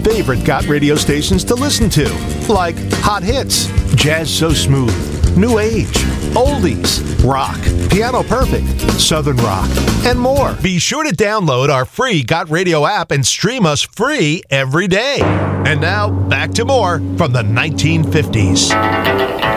favorite Got radio stations to listen to, like Hot Hits, Jazz So Smooth, New Age, Oldies, Rock, Piano Perfect, Southern Rock, and more. Be sure to download our free Got Radio app and stream us free every day. And now, back to more from the 1950s.